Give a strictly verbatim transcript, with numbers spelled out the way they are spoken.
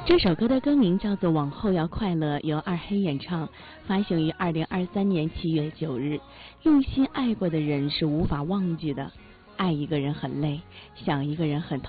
这首歌的歌名叫做《往后要快乐》，由二黑演唱，发行于二零二三年七月九日。用心爱过的人是无法忘记的，爱一个人很累，想一个人很痛。